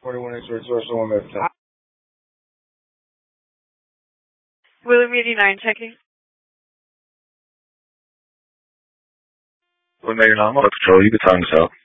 41 X-ray source on that time. William 89 checking. William 89, I'm on patrol. You can time this out.